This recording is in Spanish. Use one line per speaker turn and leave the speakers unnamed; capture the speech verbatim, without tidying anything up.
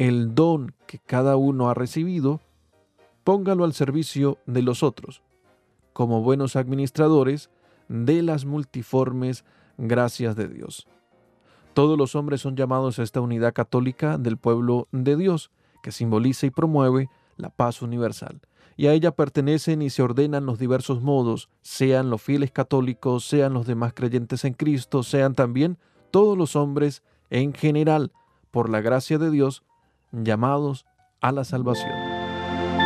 el don que cada uno ha recibido, póngalo al servicio de los otros, como buenos administradores de las multiformes gracias de Dios. Todos los hombres son llamados a esta unidad católica del pueblo de Dios, que simboliza y promueve la paz universal. Y a ella pertenecen y se ordenan los diversos modos, sean los fieles católicos, sean los demás creyentes en Cristo, sean también todos los hombres en general, por la gracia de Dios, llamados a la salvación.